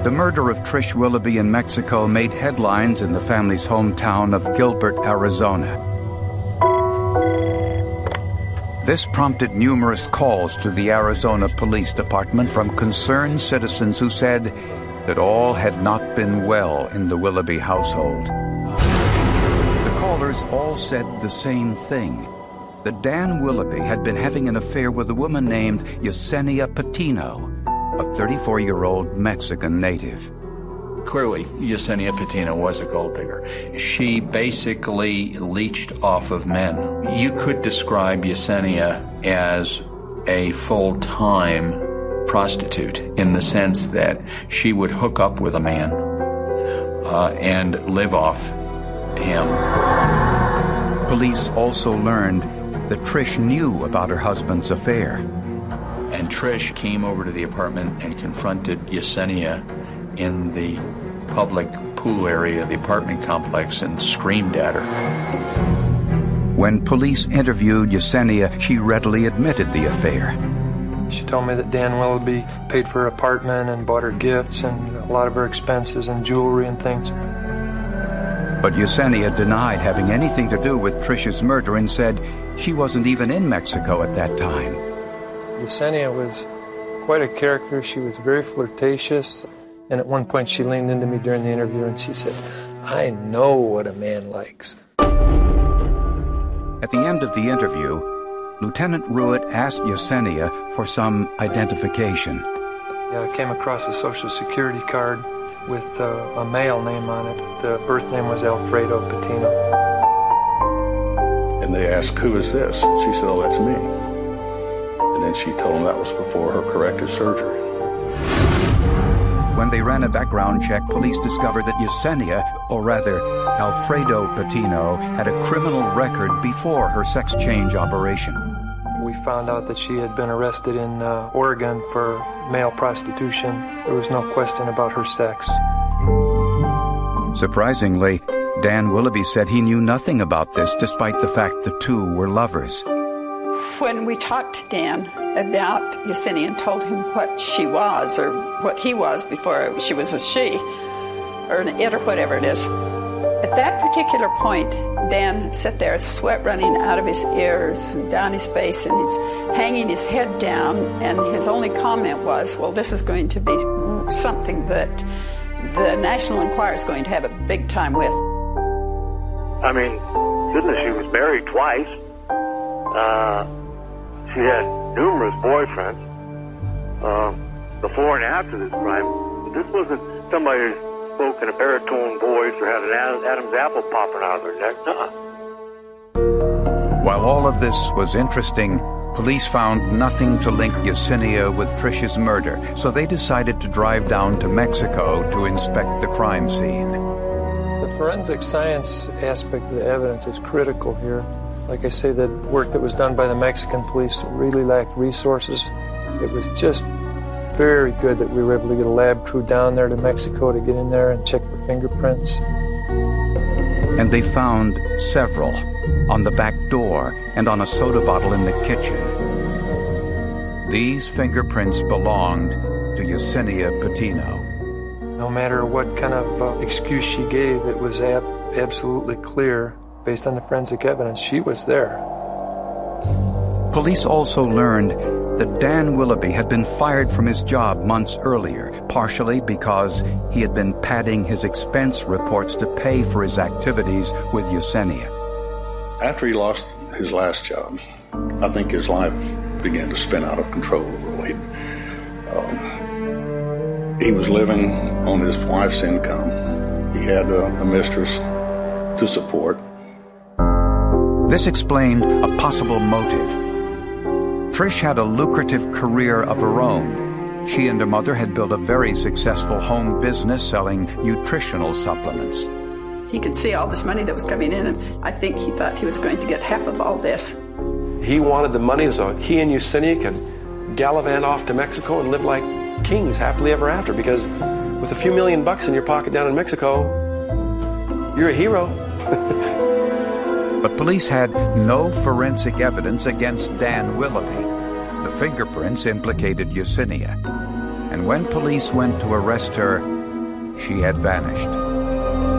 The murder of Trish Willoughby in Mexico made headlines in the family's hometown of Gilbert, Arizona. This prompted numerous calls to the Arizona Police Department from concerned citizens who said that all had not been well in the Willoughby household. The callers all said the same thing, that Dan Willoughby had been having an affair with a woman named Yesenia Patino, a 34-year-old Mexican native. Clearly, Yesenia Patino was a gold digger. She basically leached off of men. You could describe Yesenia as a full-time prostitute in the sense that she would hook up with a man and live off him. Police also learned that Trish knew about her husband's affair. And Trish came over to the apartment and confronted Yesenia in the public pool area of the apartment complex and screamed at her. When police interviewed Yesenia, she readily admitted the affair. She told me that Dan Willoughby paid for her apartment and bought her gifts and a lot of her expenses and jewelry and things. But Yesenia denied having anything to do with Trish's murder and said she wasn't even in Mexico at that time. Yesenia was quite a character. She was very flirtatious. And at one point she leaned into me during the interview and she said, "I know what a man likes." At the end of the interview, Lieutenant Ruitt asked Yesenia for some identification. I came across a Social Security card with a male name on it. The birth name was Alfredo Patino. And they asked, "Who is this?" She said, "Oh, that's me." And then she told them that was before her corrective surgery. When they ran a background check, police discovered that Yesenia, or rather Alfredo Patino, had a criminal record before her sex change operation. We found out that she had been arrested in Oregon for male prostitution. There was no question about her sex. Surprisingly, Dan Willoughby said he knew nothing about this, despite the fact the two were lovers. When we talked to Dan about Yesenia and told him what she was, or what he was before she was a she, or an it, or whatever it is, at that particular point, Dan sat there, sweat running out of his ears and down his face, and he's hanging his head down, and his only comment was, well, this is going to be something that the National Enquirer is going to have a big time with. I mean, goodness, she was married twice. She had numerous boyfriends before and after this crime. This wasn't somebody who spoke in a baritone voice or had an Adam's apple popping out of their neck. While all of this was interesting, police found nothing to link Yesenia with Trish's murder, so they decided to drive down to Mexico to inspect the crime scene. The forensic science aspect of the evidence is critical here. Like I say, the work that was done by the Mexican police really lacked resources. It was just very good that we were able to get a lab crew down there to Mexico to get in there and check for fingerprints. And they found several on the back door and on a soda bottle in the kitchen. These fingerprints belonged to Yesenia Patino. No matter what kind of excuse she gave, it was absolutely clear, based on the forensic evidence, she was there. Police also learned that Dan Willoughby had been fired from his job months earlier, partially because he had been padding his expense reports to pay for his activities with Yesenia. After he lost his last job, I think his life began to spin out of control a little. He was living on his wife's income. He had a mistress to support. This explained a possible motive. Trish had a lucrative career of her own. She and her mother had built a very successful home business selling nutritional supplements. He could see all this money that was coming in, and I think he thought he was going to get half of all this. He wanted the money so he and Yesenia could gallivant off to Mexico and live like kings happily ever after, because with a few $1,000,000 in your pocket down in Mexico, you're a hero. But police had no forensic evidence against Dan Willoughby. The fingerprints implicated Yesenia. And when police went to arrest her, she had vanished.